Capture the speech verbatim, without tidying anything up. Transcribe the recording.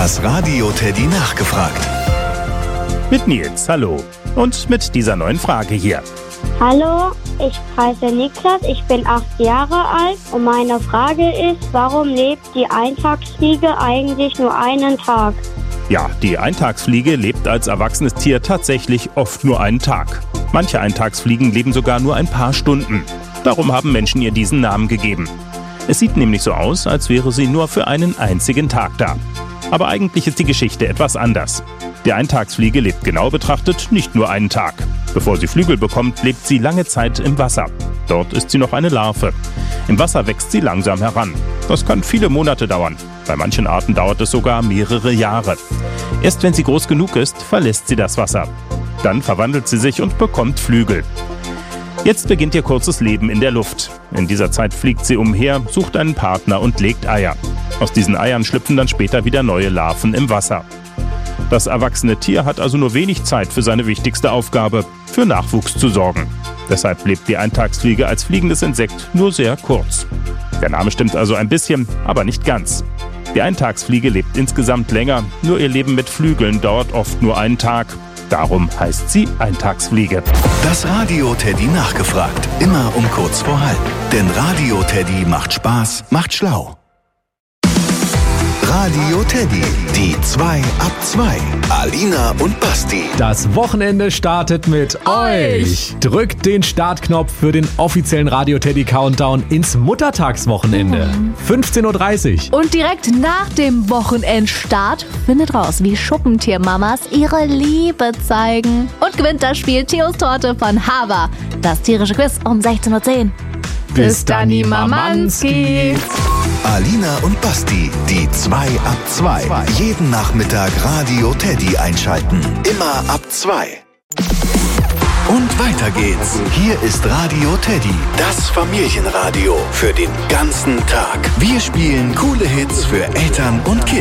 Das Radio Teddy nachgefragt. Mit Nils, hallo. Und mit dieser neuen Frage hier. Hallo, ich heiße Niklas, ich bin acht Jahre alt und meine Frage ist, warum lebt die Eintagsfliege eigentlich nur einen Tag? Ja, die Eintagsfliege lebt als erwachsenes Tier tatsächlich oft nur einen Tag. Manche Eintagsfliegen leben sogar nur ein paar Stunden. Darum haben Menschen ihr diesen Namen gegeben. Es sieht nämlich so aus, als wäre sie nur für einen einzigen Tag da. Aber eigentlich ist die Geschichte etwas anders. Die Eintagsfliege lebt genau betrachtet nicht nur einen Tag. Bevor sie Flügel bekommt, lebt sie lange Zeit im Wasser. Dort ist sie noch eine Larve. Im Wasser wächst sie langsam heran. Das kann viele Monate dauern. Bei manchen Arten dauert es sogar mehrere Jahre. Erst wenn sie groß genug ist, verlässt sie das Wasser. Dann verwandelt sie sich und bekommt Flügel. Jetzt beginnt ihr kurzes Leben in der Luft. In dieser Zeit fliegt sie umher, sucht einen Partner und legt Eier. Aus diesen Eiern schlüpfen dann später wieder neue Larven im Wasser. Das erwachsene Tier hat also nur wenig Zeit für seine wichtigste Aufgabe, für Nachwuchs zu sorgen. Deshalb lebt die Eintagsfliege als fliegendes Insekt nur sehr kurz. Der Name stimmt also ein bisschen, aber nicht ganz. Die Eintagsfliege lebt insgesamt länger, nur ihr Leben mit Flügeln dauert oft nur einen Tag. Darum heißt sie Eintagsfliege. Das Radio Teddy nachgefragt. Immer um kurz vor halb. Denn Radio Teddy macht Spaß, macht schlau. Radio Teddy, die zwei ab zwei. Alina und Basti. Das Wochenende startet mit euch. Drückt den Startknopf für den offiziellen Radio Teddy Countdown ins Muttertagswochenende. Mhm. fünfzehn Uhr dreißig. Und direkt nach dem Wochenendstart findet raus, wie Schuppentiermamas ihre Liebe zeigen. Und gewinnt das Spiel Theos Torte von Hava. Das tierische Quiz um sechzehn Uhr zehn. Bis dann, Mamanski. Alina und Basti, die zwei ab zwei. Jeden Nachmittag Radio Teddy einschalten. Immer ab zwei. Und weiter geht's. Hier ist Radio Teddy, das Familienradio für den ganzen Tag. Wir spielen coole Hits für Eltern und Kinder.